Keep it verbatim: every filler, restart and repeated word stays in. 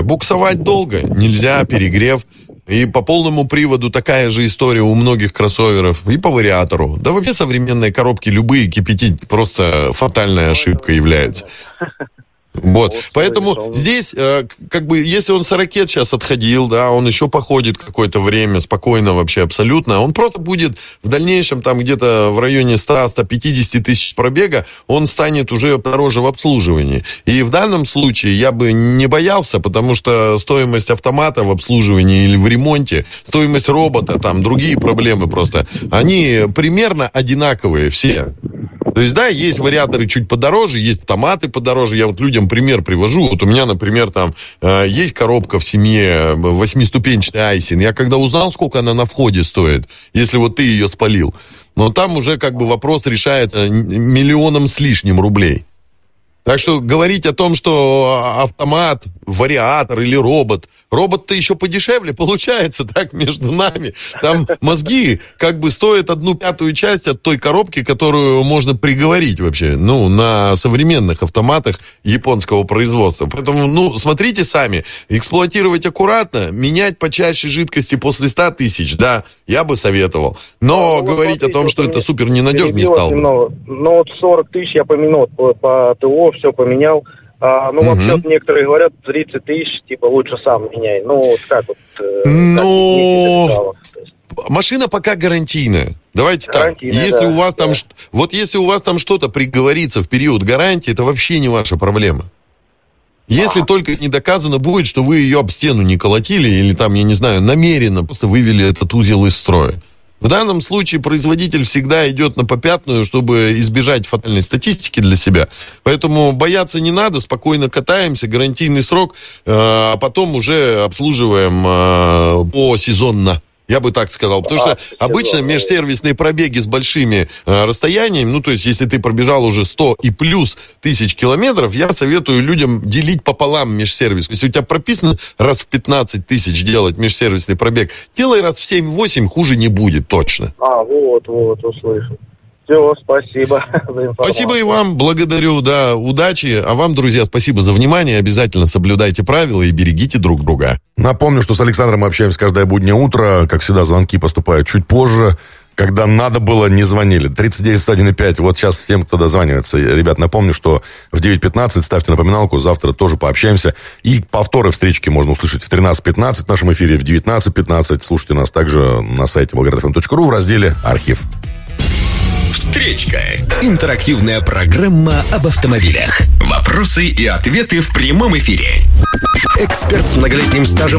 Буксовать долго нельзя, перегрев. И по полному приводу такая же история у многих кроссоверов. И по вариатору. Да вообще современные коробки любые кипятить просто фатальная ошибка является. Вот, поэтому здесь, э, как бы, если он с ракет сейчас отходил, да, он еще походит какое-то время, спокойно вообще абсолютно, он просто будет в дальнейшем там где-то в районе сто - сто пятьдесят тысяч пробега, он станет уже дороже в обслуживании. И в данном случае я бы не боялся, потому что стоимость автомата в обслуживании или в ремонте, стоимость робота, там, другие проблемы просто, они примерно одинаковые все. То есть, да, есть вариаторы чуть подороже, есть автоматы подороже. Я вот людям пример привожу. Вот у меня, например, там э, есть коробка в семье, восьмиступенчатый Айсин. Я когда узнал, сколько она на входе стоит, если вот ты ее спалил, но там уже как бы вопрос решается миллионом с лишним рублей. Так что говорить о том, что автомат, вариатор или робот, робот-то еще подешевле получается, так, между нами. Там мозги как бы стоят одну пятую часть от той коробки, которую можно приговорить вообще, ну, на современных автоматах японского производства. Поэтому, ну, смотрите сами, эксплуатировать аккуратно, менять почаще жидкости после ста тысяч, да, я бы советовал. Но ну, говорить вот, смотрите, о том, что вот это супер ненадежно, не стал бы. Ну, вот сорок тысяч я поменял по, по ТО, все поменял. А, ну, угу. Вообще, некоторые говорят, тридцать тысяч, типа, лучше сам меняй. Ну, вот как вот... Э, ну, как машина пока гарантийная. Давайте гарантийная, так. Если да, у вас да. там... Вот если у вас там что-то приговорится в период гарантии, это вообще не ваша проблема. Если а. только не доказано будет, что вы ее об стену не колотили, или там, я не знаю, намеренно просто вывели этот узел из строя. В данном случае производитель всегда идет на попятную, чтобы избежать фатальной статистики для себя. Поэтому бояться не надо, спокойно катаемся, гарантийный срок, а потом уже обслуживаем посезонно. Я бы так сказал, потому что обычно межсервисные пробеги с большими э, расстояниями, ну, то есть, если ты пробежал уже сто и плюс тысяч километров, я советую людям делить пополам межсервис. Если у тебя прописано раз в пятнадцать тысяч делать межсервисный пробег, делай раз в семь-восемь, хуже не будет, точно. А, вот, вот, услышал. Все, спасибо за информацию. Спасибо и вам, благодарю, да, удачи. А вам, друзья, спасибо за внимание. Обязательно соблюдайте правила и берегите друг друга. Напомню, что с Александром мы общаемся каждое буднее утро. Как всегда, звонки поступают чуть позже. Когда надо было, не звонили. тридцать девять сто один и пять. Вот сейчас всем, кто дозванивается. Ребят, напомню, что в девять пятнадцать ставьте напоминалку. Завтра тоже пообщаемся. И повторы встречки можно услышать в тринадцать пятнадцать в нашем эфире, в девятнадцать пятнадцать. Слушайте нас также на сайте волгоград эф эм точка ру в разделе «Архив». Встречка. Интерактивная программа об автомобилях. Вопросы и ответы в прямом эфире. Эксперт с многолетним стажем